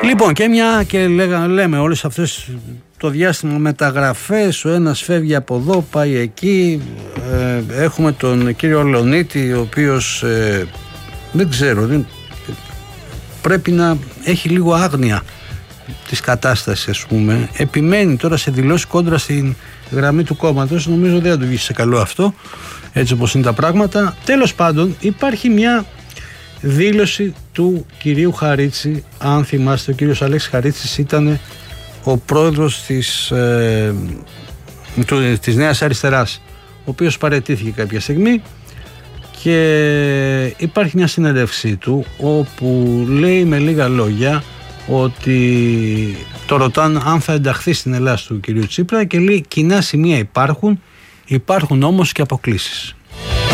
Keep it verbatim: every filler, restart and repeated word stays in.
Λοιπόν, και μια και λέγα, λέμε όλες αυτές το διάστημα μεταγραφές, ο ένας φεύγει από εδώ, πάει εκεί, ε, έχουμε τον κύριο Λεωνίτη, ο οποίος ε, δεν ξέρω, δεν, πρέπει να έχει λίγο άγνοια της κατάστασης, ας πούμε. Επιμένει τώρα σε δηλώσεις κόντρα στην γραμμή του κόμματος. Νομίζω δεν θα του βγει σε καλό αυτό, έτσι όπως είναι τα πράγματα. Τέλος πάντων, υπάρχει μια δήλωση του κυρίου Χαρίτση. Αν θυμάστε, ο κύριος Αλέξης Χαρίτσης ήταν ο πρόεδρος της, ε, του, της Νέας Αριστεράς, ο οποίος παραιτήθηκε κάποια στιγμή, και υπάρχει μια συνέντευξή του όπου λέει με λίγα λόγια ότι το ρωτάνε αν θα ενταχθεί στην Ελλάδα του κυρίου Τσίπρα και λέει: κοινά σημεία υπάρχουν, υπάρχουν όμως και αποκλίσεις.